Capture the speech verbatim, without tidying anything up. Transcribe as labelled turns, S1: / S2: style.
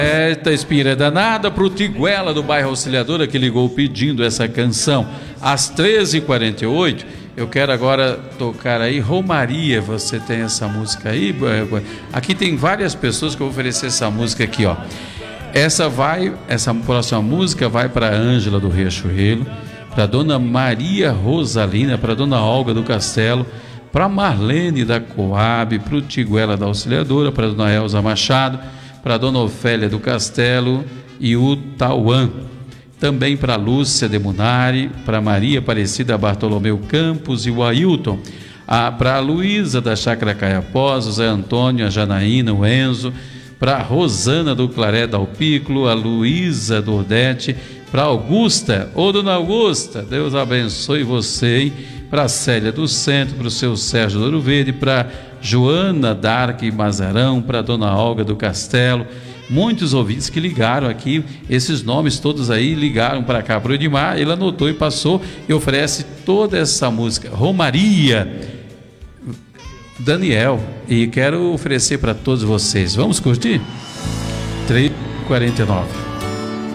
S1: Esta espira danada para o Tiguela do bairro Auxiliadora, que ligou pedindo essa canção às treze e quarenta e oito. Eu quero agora tocar aí Romaria. Você tem essa música aí? Aqui tem várias pessoas que eu vou oferecer essa música aqui, ó. Essa vai, essa próxima música vai para a Ângela do Riachuelo, para Dona Maria Rosalina, para Dona Olga do Castelo, para Marlene da Coab, para o Tiguela da Auxiliadora, para Dona Elza Machado, para Dona Ofélia do Castelo e o Tauã. Também para Lúcia de Munari, para Maria Aparecida Bartolomeu Campos e o Ailton. Ah, para a Luísa da Chácara Caiapós, o Zé Antônio, a Janaína, o Enzo. Para a Rosana do Claré Dalpículo, a Luísa do Odete. Para Augusta, ô Dona Augusta, Deus abençoe você, hein? Para a Célia do Centro, para o seu Sérgio do Ouro Verde, para Joana Darque Mazarão, para Dona Olga do Castelo. Muitos ouvintes que ligaram aqui, esses nomes todos aí ligaram para cá, para o Edmar, ele anotou e passou e oferece toda essa música, Romaria, Daniel, e quero oferecer para todos vocês. Vamos curtir? três e quarenta e nove.